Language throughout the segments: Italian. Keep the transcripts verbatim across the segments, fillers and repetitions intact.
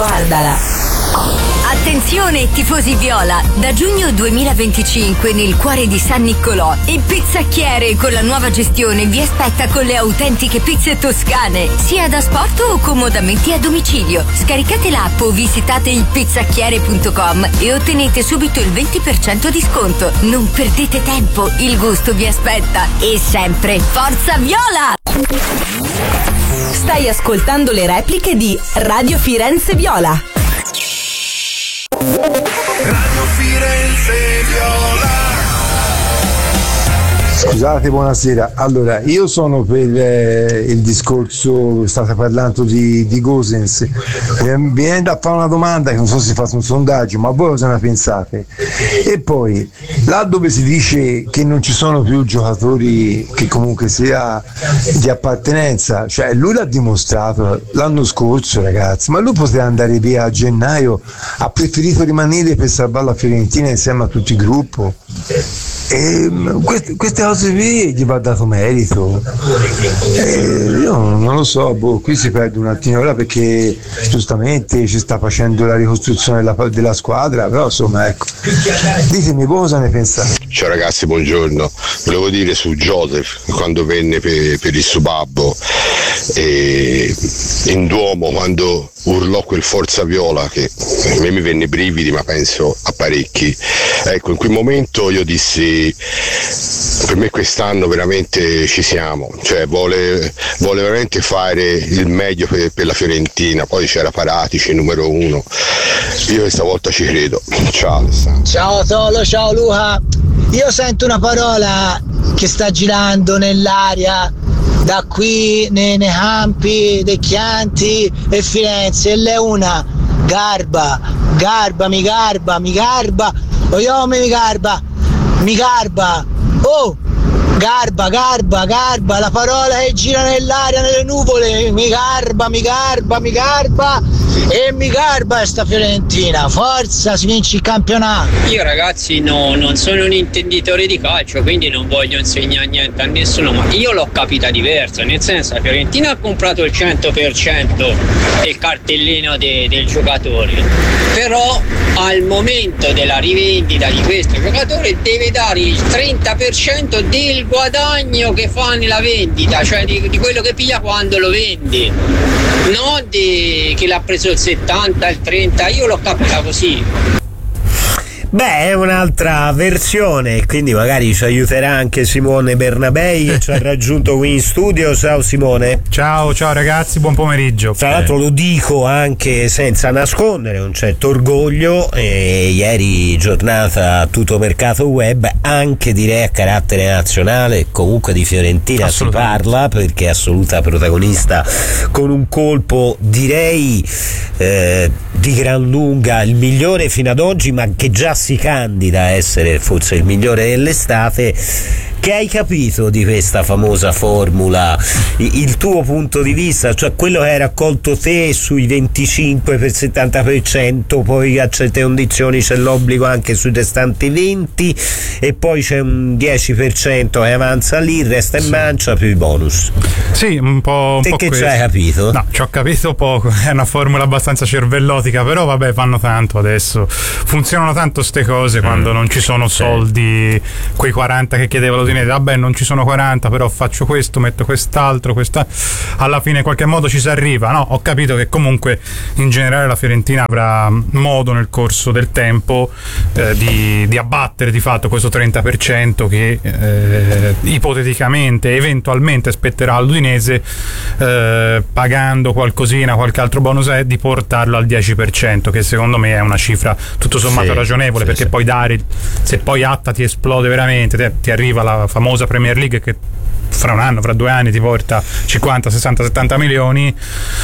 Guardala. Attenzione tifosi viola, da giugno duemilaventicinque nel cuore di San Niccolò il Pizzacchiere con la nuova gestione vi aspetta con le autentiche pizze toscane, sia da sport o comodamente a domicilio. Scaricate l'app o visitate il pizzacchiere punto com e ottenete subito il venti per cento di sconto. Non perdete tempo, il gusto vi aspetta e sempre Forza Viola! Stai ascoltando le repliche di Radio Firenze Viola. Radio Firenze Viola. Scusate, buonasera. Allora, io sono per eh, il discorso, state parlando di, di Gosens. Eh, mi viene da fare una domanda che non so se fate un sondaggio, ma voi cosa ne pensate? E poi, là dove si dice che non ci sono più giocatori che comunque sia di appartenenza, cioè lui l'ha dimostrato l'anno scorso, ragazzi, ma lui poteva andare via a gennaio, ha preferito rimanere per salvare la Fiorentina insieme a tutto il gruppo. E queste, queste cose qui gli va dato merito. E io non lo so, boh, qui si perde un attimo ora perché giustamente ci sta facendo la ricostruzione della, della squadra, però insomma ecco, ditemi voi cosa ne pensate. Ciao ragazzi, buongiorno. Volevo dire su Joseph quando venne per, per il suo babbo e in Duomo quando urlò quel Forza Viola che a me mi venne brividi, ma penso a parecchi. Ecco, in quel momento io dissi per me quest'anno veramente ci siamo, cioè vuole, vuole veramente fare il meglio per, per la Fiorentina. Poi c'era Paratici numero uno, io questa volta ci credo. Ciao Alessandro. Ciao Tolo, ciao Luca. Io sento una parola che sta girando nell'aria da qui nei, nei campi dei Chianti e Firenze, e l'è una garba, garba, mi garba, mi garba, o io mi garba, mi garba, oh, garba, garba, garba, la parola che gira nell'aria, nelle nuvole, mi garba, mi garba, mi garba, e mi garba sta Fiorentina, forza, si vince il campionato. Io ragazzi no, non sono un intenditore di calcio, quindi non voglio insegnare niente a nessuno, ma io l'ho capita diversa, nel senso la Fiorentina ha comprato il cento per cento del cartellino de, del giocatore, però al momento della rivendita di questo giocatore deve dare il trenta per cento del guadagno che fa nella vendita, cioè di, di quello che piglia quando lo vende, non di che l'ha preso il settanta, il trenta, io l'ho capita così. Beh, è un'altra versione, quindi magari ci aiuterà anche Simone Bernabei che ci ha raggiunto qui in studio. Ciao Simone. Ciao, ciao ragazzi, buon pomeriggio. Tra l'altro lo dico anche senza nascondere un certo orgoglio, eh, ieri giornata tutto mercato web, anche direi a carattere nazionale, comunque di Fiorentina si parla perché è assoluta protagonista con un colpo direi eh, di gran lunga il migliore fino ad oggi, ma che già si candida a essere forse il migliore dell'estate. Che hai capito di questa famosa formula? Il tuo punto di vista, cioè quello che hai raccolto te sui venticinque per settanta per cento, poi a certe condizioni c'è l'obbligo anche sui restanti venti e poi c'è un dieci per cento che avanza lì, resta in mancia più i bonus. Sì, un po', un te po' che questo. ci hai capito? No, ci ho capito poco, è una formula abbastanza cervellotica, però vabbè, fanno tanto adesso, funzionano tanto ste cose mm. quando non ci sono sì. soldi, quei quaranta che chiedeva l'Udinese, vabbè non ci sono quaranta, però faccio questo, metto quest'altro, questa... alla fine in qualche modo ci si arriva, no? Ho capito che comunque in generale la Fiorentina avrà modo nel corso del tempo eh, di, di abbattere di fatto questo trenta per cento che eh, ipoteticamente, eventualmente spetterà all'Udinese, eh, pagando qualcosina, qualche altro bonus, è di portarlo al dieci per cento, che secondo me è una cifra tutto sommato sì, ragionevole, sì, perché sì. poi dare, se poi Atta ti esplode veramente, te, ti arriva la famosa Premier League che fra un anno, fra due anni ti porta cinquanta, sessanta, settanta milioni,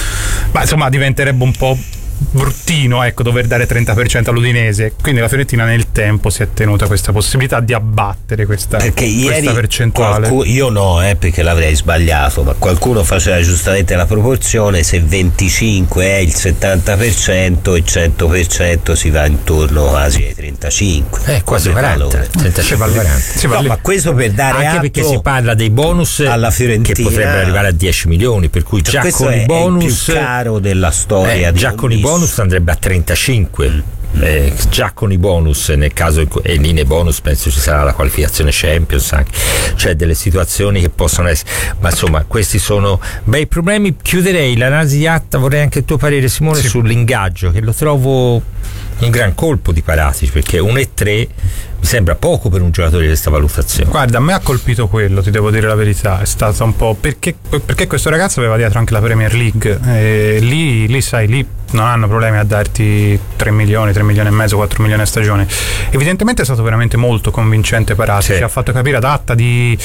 ma insomma diventerebbe un po' bruttino, ecco, dover dare trenta per cento all'Udinese. Quindi la Fiorentina nel tempo si è tenuta questa possibilità di abbattere questa, perché questa ieri percentuale. Qualcuno, io no, eh, perché l'avrei sbagliato, ma qualcuno faceva giustamente la proporzione: se venticinque è il settanta per cento, il cento per cento si va intorno quasi ai trentacinque, eh, quasi quaranta, trentacinque quaranta. No, ma questo per dare anche perché si parla dei bonus alla Fiorentina che potrebbero arrivare a dieci milioni, per cui già questo con è, i bonus è il più caro della storia, eh, già con i bonus bonus andrebbe a trentacinque. Eh, già con i bonus, nel caso e lì nei bonus penso ci sarà la qualificazione Champions anche, cioè delle situazioni che possono essere, ma insomma questi sono bei problemi. Chiuderei l'analisi di Atta, vorrei anche il tuo parere, Simone, sì, sull'ingaggio, che lo trovo un gran colpo di Paratici, perché uno e tre mi sembra poco per un giocatore di questa valutazione. Guarda, a me ha colpito quello, ti devo dire la verità, è stato un po' perché, perché questo ragazzo aveva dietro anche la Premier League, e lì, lì sai, lì non hanno problemi a darti tre milioni, tre milioni e mezzo, quattro milioni a stagione. Evidentemente è stato veramente molto convincente Paratici, sì. Ha fatto capire ad Atta di,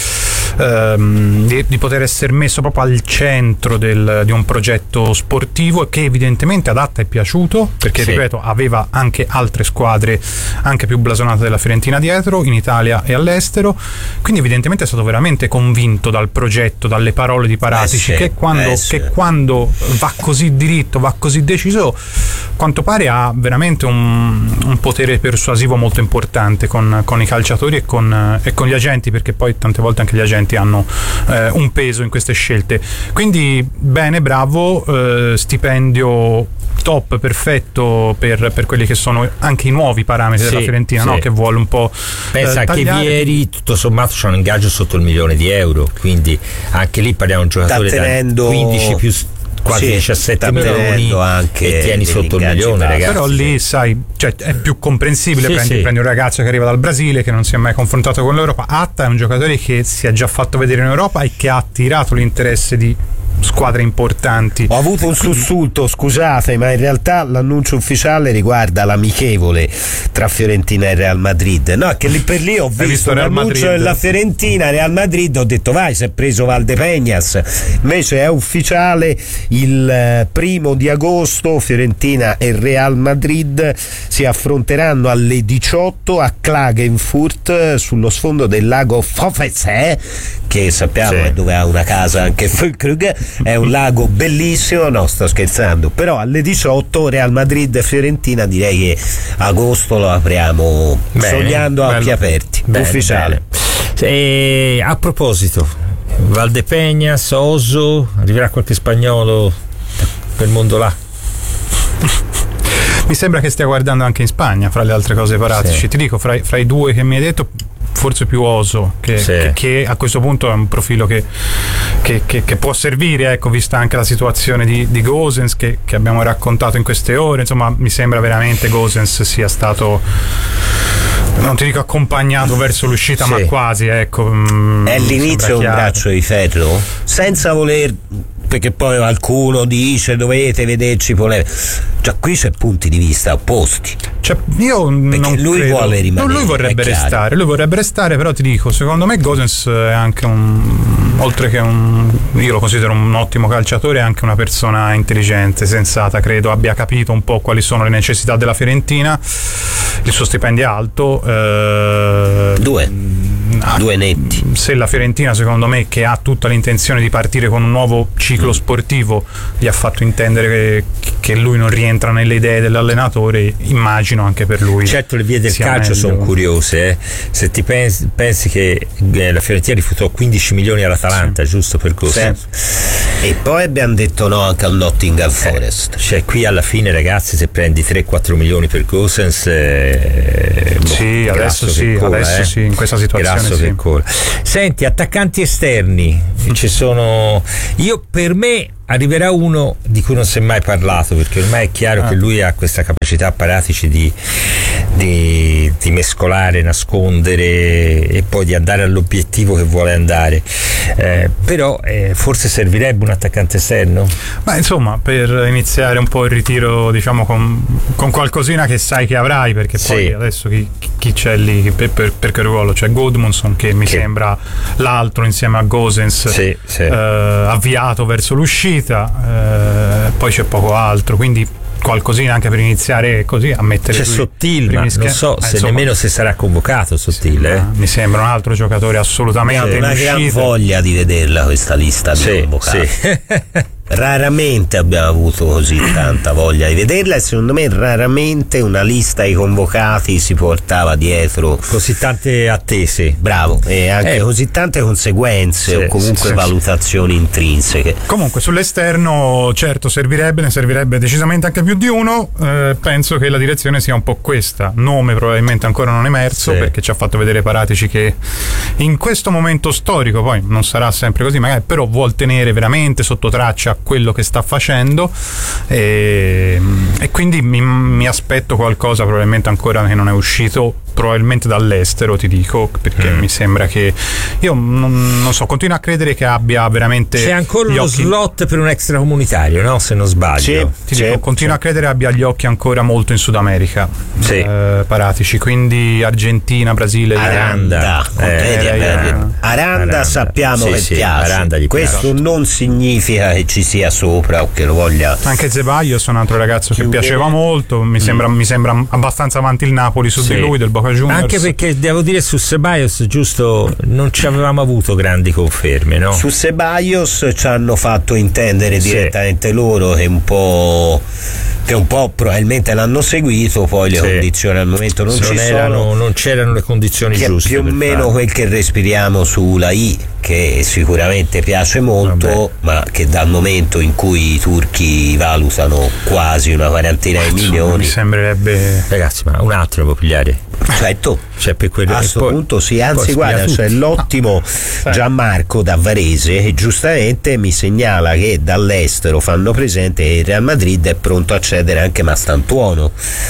ehm, di, di poter essere messo proprio al centro del, di un progetto sportivo, che evidentemente ad Atta è piaciuto, perché sì, ripeto, aveva anche altre squadre anche più blasonate della Fiorentina dietro, in Italia e all'estero, quindi evidentemente è stato veramente convinto dal progetto, dalle parole di Paratici, eh sì, che, quando, eh sì. che quando va così diritto, va così deciso, quanto pare ha veramente un, un potere persuasivo molto importante con, con i calciatori e con, e con gli agenti, perché poi tante volte anche gli agenti hanno eh, un peso in queste scelte. Quindi bene, bravo, eh, stipendio top, perfetto per, per quelli che sono anche i nuovi parametri, sì, della Fiorentina, sì, no? Che vuole un po' pensa eh, che Vieri tutto sommato c'ha un ingaggio sotto il milione di euro, quindi anche lì parliamo di un giocatore tenendo... da quindici più quasi sì, diciassette milioni anche e tieni sotto il milione, ragazzi. Però lì sai, cioè, è più comprensibile, sì, prendi, sì. prendi un ragazzo che arriva dal Brasile, che non si è mai confrontato con l'Europa. Atta è un giocatore che si è già fatto vedere in Europa e che ha attirato l'interesse di squadre importanti. Ho avuto un sussulto, scusate, ma in realtà l'annuncio ufficiale riguarda l'amichevole tra Fiorentina e Real Madrid. No, che lì per lì ho visto, visto l'annuncio della Fiorentina Real Madrid, ho detto vai, si è preso Valdepeñas. Invece è ufficiale, il primo di agosto Fiorentina e Real Madrid si affronteranno alle diciotto a Klagenfurt, sullo sfondo del lago Pfäffikon, che sappiamo sì. è dove ha una casa anche Füllkrug. È un lago bellissimo, no, sto scherzando, però alle diciotto Real Madrid e Fiorentina, direi che agosto lo apriamo bene, sognando a occhi aperti, bene, ufficiale. Bene. E a proposito, Valdepeñas, Oso, arriverà qualche spagnolo per il mondo là? Mi sembra che stia guardando anche in Spagna, fra le altre cose Paratici, sì. Ti dico, fra, fra i due che mi hai detto, forse più Oso, che, sì. che, che a questo punto è un profilo che, che, che, che può servire, ecco, vista anche la situazione di, di Gosens che, che abbiamo raccontato in queste ore. Insomma, mi sembra veramente Gosens sia stato, non ti dico accompagnato verso l'uscita, sì. ma quasi, ecco. È l'inizio un braccio di ferro, senza voler, perché poi qualcuno dice dovete vederci polemiche, cioè qui c'è punti di vista opposti, cioè io perché non lui credo. vuole rimanere, lui vorrebbe restare lui vorrebbe restare però ti dico, secondo me Gosens è anche un, oltre che un, io lo considero un ottimo calciatore, è anche una persona intelligente, sensata, credo abbia capito un po' quali sono le necessità della Fiorentina. Il suo stipendio è alto, eh, due due netti. Se la Fiorentina, secondo me, che ha tutta l'intenzione di partire con un nuovo ciclo mm. sportivo, gli ha fatto intendere che, che lui non rientra nelle idee dell'allenatore, immagino anche per lui. Certo, le vie del calcio sono curiose, eh. Se ti pensi, pensi che la Fiorentina rifutò quindici milioni all'Atalanta, sì. giusto per cosa, sì. E poi abbiamo detto no anche al Nottingham Forest, eh, cioè qui alla fine, ragazzi, se prendi tre quattro milioni per Gosens, eh, boh, sì, adesso sì, cola, adesso eh. sì, in questa situazione grasso sì. che cola. Senti, attaccanti esterni, ci sono, io per me arriverà uno di cui non si è mai parlato, perché ormai è chiaro ah. che lui ha questa capacità Paratici di, di, di mescolare, nascondere e poi di andare all'obiettivo che vuole andare, eh, però eh, forse servirebbe un attaccante esterno? Ma insomma, per iniziare un po' il ritiro, diciamo, con, con qualcosina che sai che avrai, perché sì. poi adesso chi, chi c'è lì per, per, per che ruolo? C'è Goodmanson che mi che... sembra l'altro insieme a Gosens, sì, sì. Eh, avviato verso l'uscita. Eh, poi c'è poco altro, quindi qualcosina anche per iniziare così a mettere. C'è Sottil, ma non so eh, se insomma, nemmeno se sarà convocato Sottil, sì, eh. Mi sembra un altro giocatore assolutamente una in gran voglia di vederla questa lista di sì, convocati. Sì. raramente abbiamo avuto così tanta voglia di vederla, e secondo me raramente una lista di convocati si portava dietro così tante attese, bravo, e anche eh. così tante conseguenze sì, o comunque sì, valutazioni sì. intrinseche. Comunque sull'esterno certo servirebbe, ne servirebbe decisamente anche più di uno. Eh, penso che la direzione sia un po' questa. Nome probabilmente ancora non emerso, sì, perché ci ha fatto vedere Paratici che in questo momento storico, poi non sarà sempre così magari, però vuol tenere veramente sotto traccia quello che sta facendo, e, e quindi mi, mi aspetto qualcosa probabilmente ancora che non è uscito, probabilmente dall'estero, ti dico, perché mm. mi sembra che io non, non so, continuo a credere che abbia veramente, c'è ancora uno occhi... slot per un extracomunitario, no? Se non sbaglio, sì, ti sì, dico, continuo sì. a credere abbia gli occhi ancora molto in Sud America, sì. eh, Paratici, quindi Argentina, Brasile, Aranda, eh, eh, eh, Aranda, Aranda sappiamo sì, che sì, piace. Aranda gli questo piace. Non significa che ci sia sopra o che lo voglia. Anche Zeballos è un altro ragazzo Chiudere. che piaceva molto, mi sembra, mm. mi sembra abbastanza avanti il Napoli su sì. di lui, del Boca Juniors, anche perché devo dire su Ceballos giusto non ci avevamo avuto grandi conferme, no? Su Ceballos ci hanno fatto intendere sì. direttamente loro che un po' che un po' probabilmente l'hanno seguito, poi le sì. condizioni al momento non Se ci non erano, sono, non c'erano le condizioni che giuste, più o meno fare. Quel che respiriamo sulla I, che sicuramente piace molto, vabbè, ma che dal momento in cui i turchi valutano quasi una quarantina di milioni, mi sembrerebbe, ragazzi, ma un altro può pigliare, certo, cioè per quello, a questo poi, punto sì, anzi guarda, c'è l'ottimo Gianmarco da Varese che giustamente mi segnala che dall'estero fanno presente che il Real Madrid è pronto a cedere anche Mastantuono.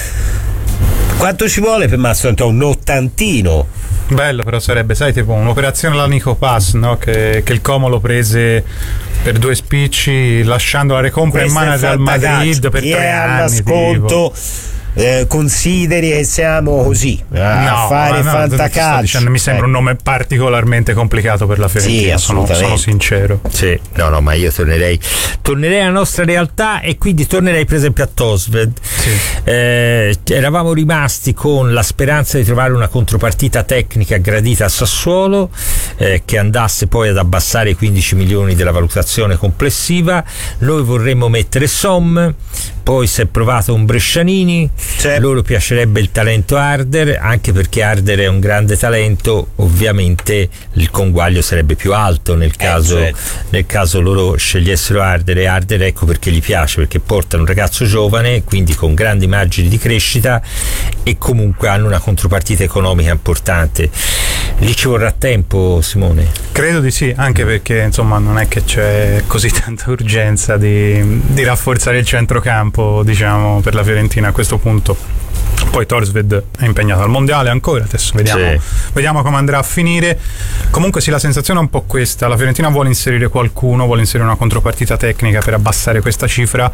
Quanto ci vuole per Mastantuono? Un ottantino. bello, però sarebbe, sai, tipo un'operazione alla Nico Pass, no? Che, che il Como lo prese per due spicci lasciando la recompra in mano al Real Madrid per tre anni. Sconto. Eh, consideri che siamo così a no, fare no, fantacalcio, dicendo, mi sembra eh. un nome particolarmente complicato per la Fiorentina, sì, sono, sono sincero. Sì, no, no, ma io tornerei tornerei alla nostra realtà e quindi tornerei per esempio a Tosved. Sì. Eh, eravamo rimasti con la speranza di trovare una contropartita tecnica gradita a Sassuolo, eh, che andasse poi ad abbassare i quindici milioni della valutazione complessiva. Noi vorremmo mettere Som, poi si è provato un Brescianini. C'è. Loro piacerebbe il talento Harder, anche perché Harder è un grande talento, ovviamente il conguaglio sarebbe più alto nel caso, eh, nel caso loro scegliessero Harder, e Harder ecco perché gli piace, perché portano un ragazzo giovane, quindi con grandi margini di crescita, e comunque hanno una contropartita economica importante. Lì ci vorrà tempo, Simone? Credo di sì, anche perché insomma non è che c'è così tanta urgenza di, di rafforzare il centrocampo, diciamo, per la Fiorentina a questo punto. Poi Torsved è impegnato al mondiale ancora, adesso vediamo, sì. vediamo come andrà a finire. Comunque sì, la sensazione è un po' questa: la Fiorentina vuole inserire qualcuno, vuole inserire una contropartita tecnica per abbassare questa cifra,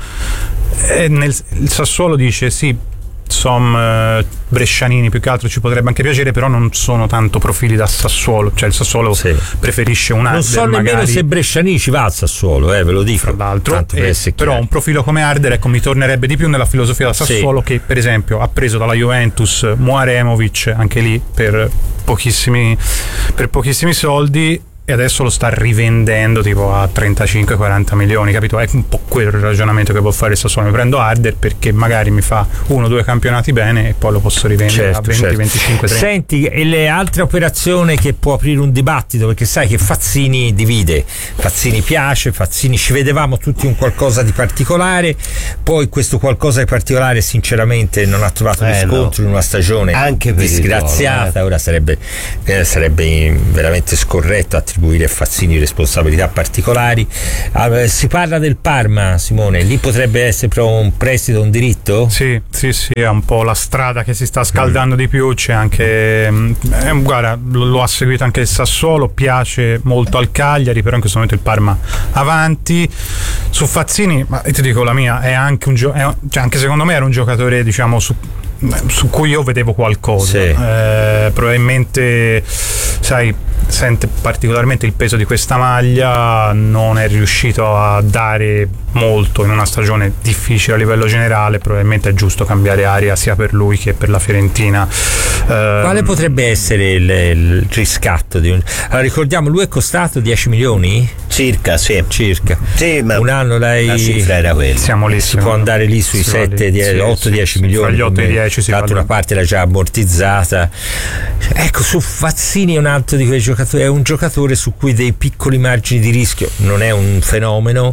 e nel, il Sassuolo dice sì, Som, eh, Brescianini più che altro ci potrebbe anche piacere, però non sono tanto profili da Sassuolo, cioè il Sassuolo sì. preferisce un Harder. Non so nemmeno magari, se Brescianini ci va al Sassuolo, eh, ve lo dico, tra l'altro, tanto eh, però un profilo come Harder, ecco, mi tornerebbe di più nella filosofia da Sassuolo, sì. che per esempio ha preso dalla Juventus Muaremovic, anche lì per pochissimi per pochissimi soldi, e adesso lo sta rivendendo tipo a trentacinque quaranta milioni, capito? È un po' quel ragionamento che può fare il Sassuolo: mi prendo Harder perché magari mi fa uno o due campionati bene e poi lo posso rivendere certo, a venti, certo. venticinque, trenta. Senti, e le altre operazioni che può aprire un dibattito, perché sai che Fazzini divide, Fazzini piace, Fazzini ci vedevamo tutti un qualcosa di particolare, poi questo qualcosa di particolare sinceramente non ha trovato eh, riscontro no. in una stagione anche disgraziata, per eh. ora sarebbe, eh, sarebbe veramente scorretto attribuire a Fazzini responsabilità particolari. Allora, si parla del Parma, Simone, lì potrebbe essere proprio un prestito, un diritto? Sì, sì, sì, è un po' la strada che si sta scaldando mm. di più. C'è anche, eh, guarda, lo, lo ha seguito anche il Sassuolo, piace molto al Cagliari, però in questo momento il Parma avanti. Su Fazzini, ma ti dico la mia, è anche un gio- è, cioè anche secondo me era un giocatore, diciamo, su su cui io vedevo qualcosa, sì. eh, probabilmente sai sente particolarmente il peso di questa maglia, non è riuscito a dare molto in una stagione difficile a livello generale, probabilmente è giusto cambiare aria sia per lui che per la Fiorentina. Eh, Quale potrebbe essere il, il riscatto di un... Allora, ricordiamo, lui è costato dieci milioni? Circa, sì. Circa. Sì, ma un anno lei la cifra era quella. Siamo lì, si può andare lì sui sette, otto dieci milioni. Tra gli otto e i dieci si Tanto una parte l'ha già ammortizzata. Ecco, su Fazzini è un altro di quei giocatori, è un giocatore su cui dei piccoli margini di rischio, non è un fenomeno,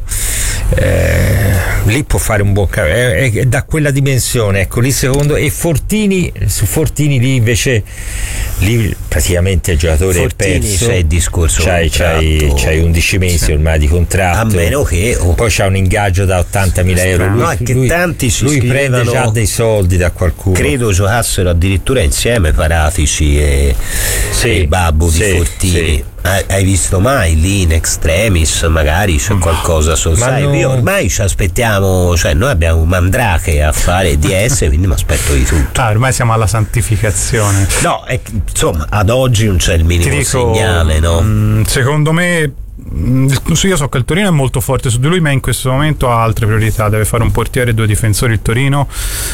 eh, lì può fare un buon cambio, è, è da quella dimensione, ecco, lì secondo. E Fortini, su Fortini lì invece lì praticamente il giocatore Fortini è perso, c'è il discorso c'hai, c'hai, c'hai undici mesi sì. ormai di contratto, a meno che oh. poi c'ha un ingaggio da ottantamila euro, lui, no, è che lui, tanti si lui prende già dei soldi da qualcuno, credo giocassero addirittura insieme Paratici e, sì, e Babbo sì, di Fortini sì. Hai visto mai lì in extremis magari c'è qualcosa so, sai, no. Io ormai ci aspettiamo, cioè noi abbiamo un Mandrake a fare D S quindi mi aspetto di tutto. Ah, ormai siamo alla santificazione. No, è, insomma ad oggi non c'è il minimo Ti dico, segnale, no? Mh, secondo me io so che il Torino è molto forte su di lui, ma in questo momento ha altre priorità, deve fare un portiere e due difensori il Torino,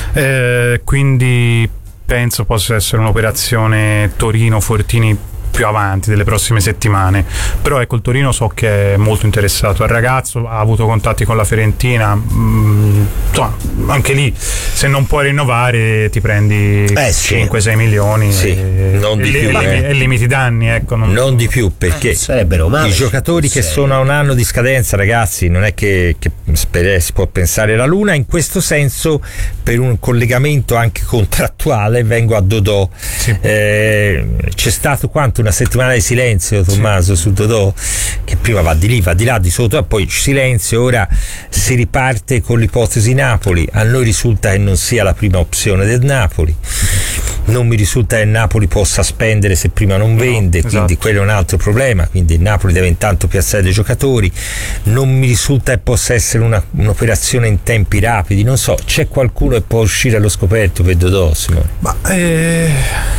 eh, quindi penso possa essere un'operazione Torino-Fortini più avanti delle prossime settimane. Però ecco, il Torino so che è molto interessato al ragazzo, ha avuto contatti con la Fiorentina, mh, insomma, anche lì se non puoi rinnovare ti prendi eh, cinque sei milioni sì, e, non di e, più, e, eh. e limiti danni, ecco, non, non di più, perché eh, male, i giocatori che sei. sono a un anno di scadenza, ragazzi, non è che, che si può pensare la luna. In questo senso, per un collegamento anche contrattuale, vengo a Dodò. Sì. Eh, c'è stato quanto una settimana di silenzio, Tommaso, sì. su Dodò, che prima va di lì, va di là, di sotto, e poi silenzio. Ora si riparte con l'ipotesi Napoli. A noi risulta che non sia la prima opzione del Napoli, non mi risulta che il Napoli possa spendere se prima non vende, no, quindi esatto. quello è un altro problema, quindi il Napoli deve intanto piazzare dei giocatori. Non mi risulta che possa essere una, un'operazione in tempi rapidi, non so, c'è qualcuno che può uscire allo scoperto per Dodò, Simone? Ma eh...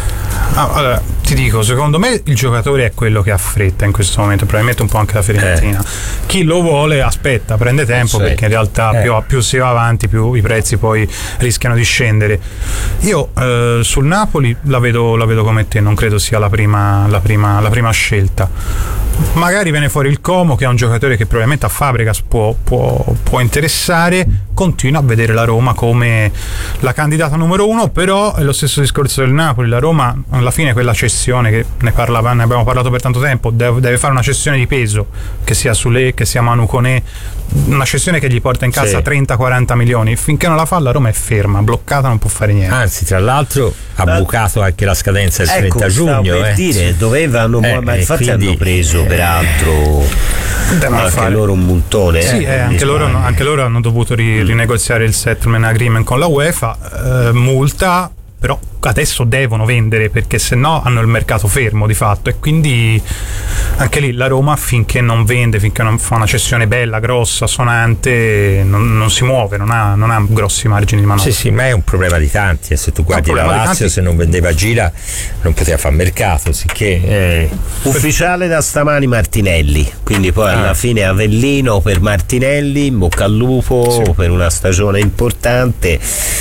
Ah, allora, ti dico, secondo me il giocatore è quello che ha fretta in questo momento, probabilmente un po' anche la Fiorentina. Eh. Chi lo vuole aspetta, prende tempo, sì. perché in realtà eh. più, più si va avanti più i prezzi poi rischiano di scendere. Io eh, sul Napoli la vedo, la vedo come te, non credo sia la prima, la prima, la prima scelta. Magari viene fuori il Como, che è un giocatore che probabilmente a Fabregas può, può, può interessare. Continua a vedere la Roma come la candidata numero uno, però è lo stesso discorso del Napoli. La Roma alla fine quella cessione che ne parlava, ne abbiamo parlato per tanto tempo, deve, deve fare una cessione di peso, che sia Soulé, che sia Manu Koné, una cessione che gli porta in cassa sì. trenta quaranta milioni. Finché non la fa la Roma è ferma, bloccata, non può fare niente. Anzi, tra l'altro ha Ma... bucato anche la scadenza del ecco, trenta giugno, per eh. dire, dovevano, eh, ma infatti quindi, hanno preso eh, peraltro anche fare. loro un montone. Sì, eh, eh, anche, loro, anche loro hanno dovuto ri- rinegoziare il settlement agreement con la UEFA, eh, multa, però adesso devono vendere, perché se no hanno il mercato fermo di fatto, e quindi anche lì la Roma finché non vende, finché non fa una cessione bella, grossa, sonante, non, non si muove, non ha, non ha grossi margini di manovra. Sì, sì, ma è un problema di tanti, e se tu guardi la Lazio, se non vendeva Gira non poteva fare mercato, sicché eh. ufficiale da stamani Martinelli, quindi poi alla ah. fine Avellino per Martinelli, in bocca al lupo sì. per una stagione importante.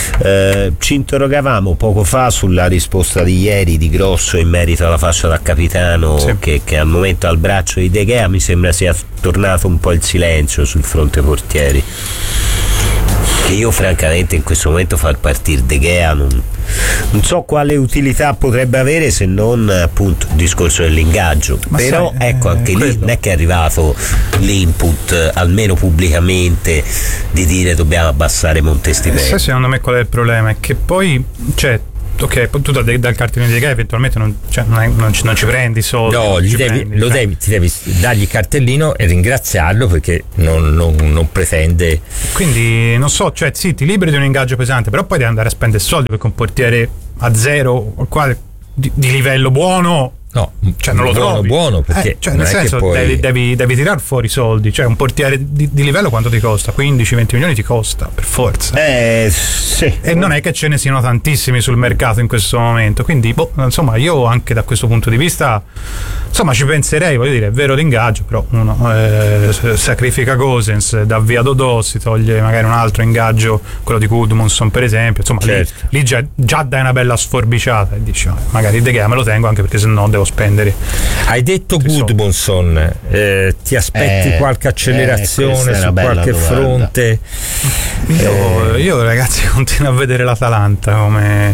Eh, ci interrogavamo poco fa sulla risposta di ieri di Grosso in merito alla fascia da capitano sì. che, che al momento al braccio di De Gea mi sembra sia tornato un po' il silenzio sul fronte portieri, che io francamente in questo momento far partire De Gea non, non so quale utilità potrebbe avere, se non appunto il discorso dell'ingaggio. Ma però sai, ecco anche eh, lì non è che è arrivato l'input almeno pubblicamente di dire dobbiamo abbassare Montestipendi. Eh, secondo me qual è il problema? È che poi cioè ok, tu dal, dal cartellino di Gea eventualmente non, cioè, non, è, non, ci, non ci prendi i soldi. No, gli devi, prendi, lo devi, ti devi dargli il cartellino e ringraziarlo perché non, non, non pretende. Quindi non so, cioè sì, ti liberi di un ingaggio pesante, però poi devi andare a spendere soldi, perché un portiere a zero qua, di, di livello buono No, cioè non lo buono, trovi. buono perché eh, cioè, nel non è senso che poi... devi, devi, devi tirar fuori i soldi, cioè un portiere di, di livello quanto ti costa? quindici venti milioni ti costa per forza. Eh, sì. E non è che ce ne siano tantissimi sul mercato in questo momento, quindi boh, insomma io anche da questo punto di vista insomma ci penserei, voglio dire, è vero l'ingaggio, però uno eh, sacrifica Gosens, dà via Dodò, si toglie magari un altro ingaggio, quello di Gudmundsson per esempio, insomma certo. lì, lì già, già dai una bella sforbiciata e dici magari De Gea me lo tengo anche perché se no devo spendere. Hai detto Gudmundsson, eh, ti aspetti eh, qualche accelerazione eh, su qualche domanda. fronte? Io, eh. io ragazzi continuo a vedere l'Atalanta come,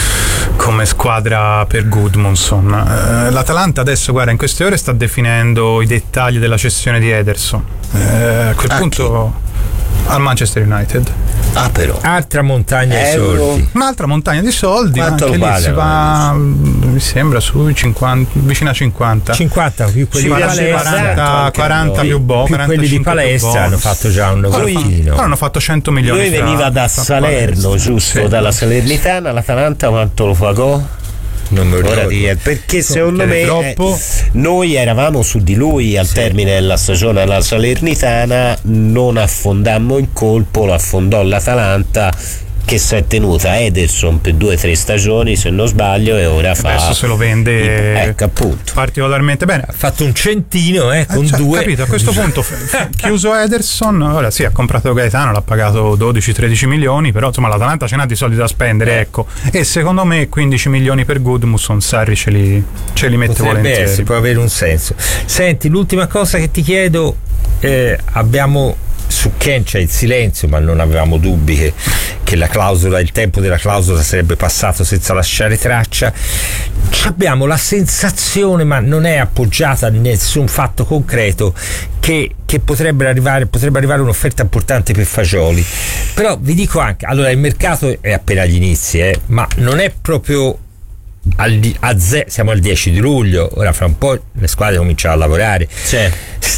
come squadra per Gudmundsson. Eh, L'Atalanta adesso guarda in queste ore sta definendo i dettagli della cessione di Ederson. Eh, a quel ah, punto chi? Al Manchester United. Ah, però altra montagna di soldi, un'altra montagna di soldi. Quanto anche lo lì vale, si va, mi sembra sui cinquanta, vicino a cinquanta cinquanta più quelli di palestra, quaranta più bo, più quelli di palestra hanno fatto già un pochino, però hanno fatto cento milioni. Lui veniva da Salerno, giusto? Sì. Dalla Salernitana. L'Atalanta quanto lo pagò? Non mi ricordo, perché secondo me troppo. Eh, noi eravamo su di lui al sì. termine della stagione alla Salernitana, non affondammo in colpo, lo affondò l'Atalanta che si è tenuta Ederson per due o tre stagioni se non sbaglio e ora fa adesso se lo vende ecco, appunto. particolarmente bene, ha fatto un centino eh, con eh, cioè, due capito, a questo punto chiuso Ederson, ora sì ha comprato Gaetano, l'ha pagato dodici tredici milioni, però insomma l'Atalanta ce n'ha di soldi da spendere eh. ecco, e secondo me quindici milioni per Gudmundsson Sarri ce li, ce li mette potrebbe volentieri essere, può avere un senso. Senti, l'ultima cosa che ti chiedo, eh, abbiamo su Ken c'è il silenzio, ma non avevamo dubbi che, che la clausola, il tempo della clausola sarebbe passato senza lasciare traccia. Abbiamo la sensazione, ma non è appoggiata a nessun fatto concreto, che, che potrebbe arrivare potrebbe arrivare un'offerta importante per Fagioli. Però vi dico anche, allora il mercato è appena agli inizi, eh, ma non è proprio al, a ze, siamo al dieci di luglio, ora fra un po' le squadre cominciano a lavorare. C'è.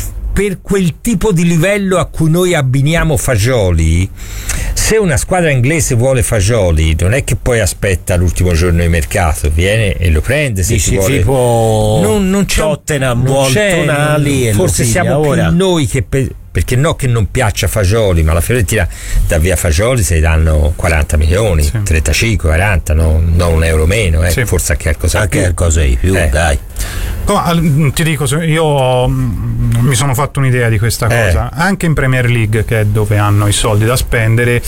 Per quel tipo di livello a cui noi abbiniamo Fagioli, se una squadra inglese vuole Fagioli non è che poi aspetta l'ultimo giorno di mercato, viene e lo prende. Se dici vuole. Tipo non, non c'è Tottenham, non Tonali e forse siamo ora. più noi che pe- perché no che non piaccia Fagioli, ma la Fiorentina dà via Fagioli se gli danno quaranta milioni, sì. trentacinque quaranta, no, non un euro meno, eh. sì. forse anche qualcosa anche più. qualcosa di più, eh. dai. No, ti dico, io mi sono fatto un'idea di questa cosa, eh. anche in Premier League, che è dove hanno i soldi da spendere,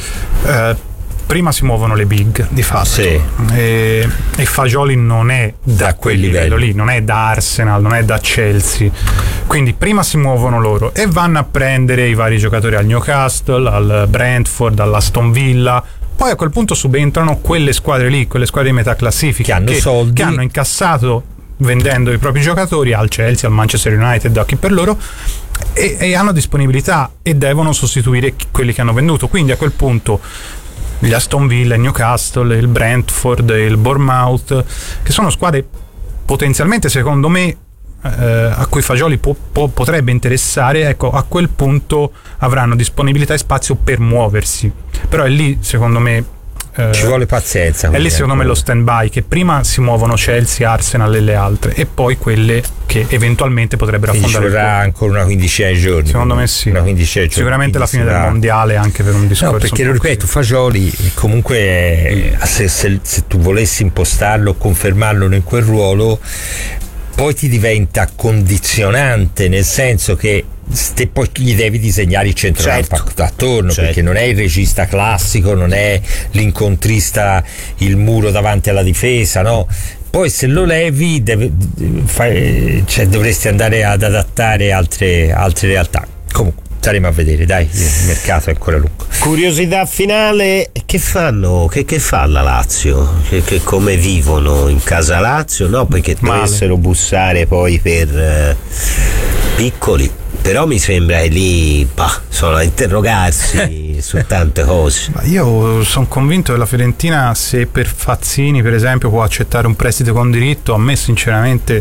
eh, prima si muovono le big di fatto, sì. e, e Fagioli non è da, da quel livello lì, non è da Arsenal, non è da Chelsea, quindi prima si muovono loro e vanno a prendere i vari giocatori al Newcastle, al Brentford, all'Aston Villa. Poi a quel punto subentrano quelle squadre lì, quelle squadre di metà classifica che hanno che, soldi, che hanno incassato vendendo i propri giocatori al Chelsea, al Manchester United, a chi per loro, e, e hanno disponibilità e devono sostituire quelli che hanno venduto. Quindi a quel punto gli Aston Villa, il Newcastle, il Brentford, il Bournemouth, che sono squadre potenzialmente secondo me eh, a cui Fagioli po- po- potrebbe interessare, ecco, a quel punto avranno disponibilità e spazio per muoversi. Però è lì secondo me Eh, ci vuole pazienza. È lì secondo me lo stand by, che prima si muovono Chelsea, Arsenal e le altre, e poi quelle che eventualmente potrebbero quindi affondare. Ci vorrà ancora una quindicina di giorni. Secondo me sì. Una quindicina di giorni. Sicuramente la fine sarà... del mondiale, anche per un discorso. No, perché lo ripeto, Fagioli comunque è, se, se, se tu volessi impostarlo, confermarlo in quel ruolo, poi ti diventa condizionante, nel senso che te poi gli devi disegnare il centrocampo certo. attorno, certo. perché non è il regista classico, non è l'incontrista, il muro davanti alla difesa, no? Poi se lo levi deve, fai, cioè, dovresti andare ad adattare altre, altre realtà. Comunque staremo a vedere, dai, il mercato è ancora lungo. Curiosità finale, che fanno? Che, che fa la Lazio? Che, che come vivono in casa Lazio? No, perché dovessero bussare poi per eh, piccoli, però mi sembra che lì bah, sono a interrogarsi su tante cose. Ma io sono convinto che la Fiorentina, se per Fazzini per esempio può accettare un prestito con diritto, a me sinceramente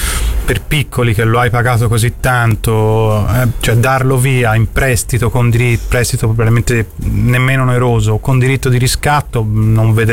per piccoli che lo hai pagato così tanto, eh, cioè darlo via in prestito con diritto, prestito probabilmente nemmeno oneroso, con diritto di riscatto, non vedrei